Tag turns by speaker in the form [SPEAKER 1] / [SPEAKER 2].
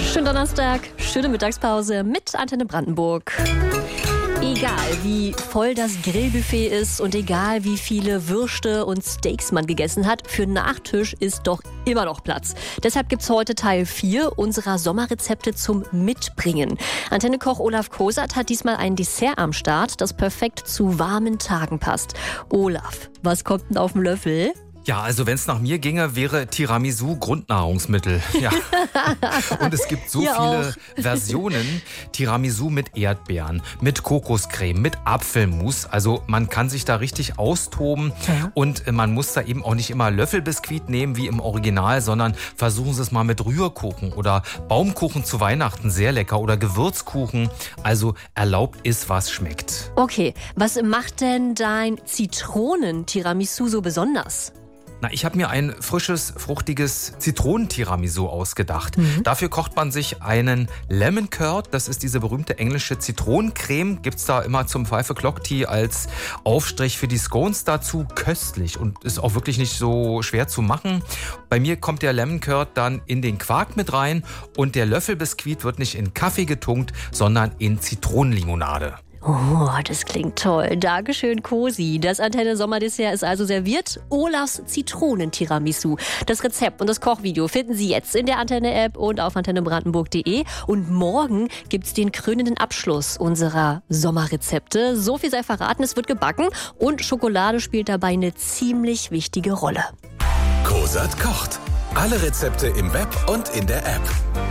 [SPEAKER 1] Schönen Donnerstag, schöne Mittagspause mit Antenne Brandenburg. Egal wie voll das Grillbuffet ist und egal wie viele Würste und Steaks man gegessen hat, für Nachtisch ist doch immer noch Platz. Deshalb gibt's heute Teil 4 unserer Sommerrezepte zum Mitbringen. Antenne-Koch Olaf Kosat hat diesmal ein Dessert am Start, das perfekt zu warmen Tagen passt. Olaf, was kommt denn auf den Löffel?
[SPEAKER 2] Ja, also wenn es nach mir ginge, wäre Tiramisu Grundnahrungsmittel. Ja. Und es gibt so viele Versionen. Tiramisu mit Erdbeeren, mit Kokoscreme, mit Apfelmus. Also man kann sich da richtig austoben. Ja. Und man muss da eben auch nicht immer Löffelbiskuit nehmen wie im Original, sondern versuchen Sie es mal mit Rührkuchen oder Baumkuchen zu Weihnachten. Sehr lecker. Oder Gewürzkuchen. Also erlaubt ist, was schmeckt.
[SPEAKER 1] Okay, was macht denn dein Zitronen-Tiramisu so besonders?
[SPEAKER 2] Na, ich habe mir ein frisches, fruchtiges Zitronentiramisu ausgedacht. Dafür kocht man sich einen Lemon Curd. Das ist diese berühmte englische Zitronencreme. Gibt's da immer zum 5 O'Clock Tea als Aufstrich für die Scones dazu. Köstlich und ist auch wirklich nicht so schwer zu machen. Bei mir kommt der Lemon Curd dann in den Quark mit rein und der Löffelbiskuit wird nicht in Kaffee getunkt, sondern in Zitronenlimonade.
[SPEAKER 1] Oh, das klingt toll. Dankeschön, Cosi. Das Antenne-Sommerdessert ist also serviert. Olafs Zitronentiramisu. Das Rezept und das Kochvideo finden Sie jetzt in der Antenne-App und auf antennebrandenburg.de. Und morgen gibt's den krönenden Abschluss unserer Sommerrezepte. So viel sei verraten, es wird gebacken und Schokolade spielt dabei eine ziemlich wichtige Rolle.
[SPEAKER 3] Kosat kocht. Alle Rezepte im Web und in der App.